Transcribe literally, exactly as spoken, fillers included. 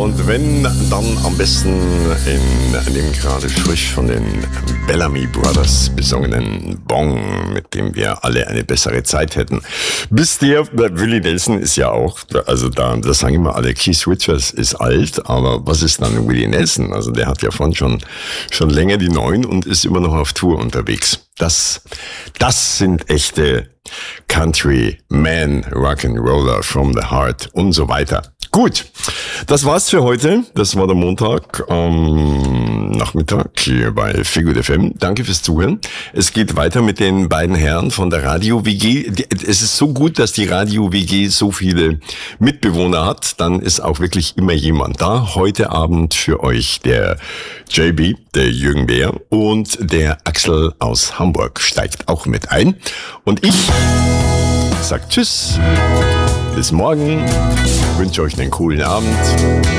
Und wenn, dann am besten in dem gerade frisch von den Bellamy Brothers besungenen Bong, mit dem wir alle eine bessere Zeit hätten. Bis der, Willie Nelson ist ja auch, also da, das sagen immer alle, Keith Richards ist alt, aber was ist dann Willie Nelson? Also der hat ja von schon, schon länger die Neun und ist immer noch auf Tour unterwegs. Das, das sind echte Country Man, Rock'n'Roller from the Heart und so weiter. Gut, das war's für heute. Das war der Montag am Nachmittag hier bei Feel F M. Danke fürs Zuhören. Es geht weiter mit den beiden Herren von der Radio-W G. Es ist so gut, dass die Radio-W G so viele Mitbewohner hat. Dann ist auch wirklich immer jemand da. Heute Abend für euch der J B, der Jürgen Bär, und der Axel aus Hamburg steigt auch mit ein. Und ich sag Tschüss. Bis morgen. Ich wünsche euch einen coolen Abend.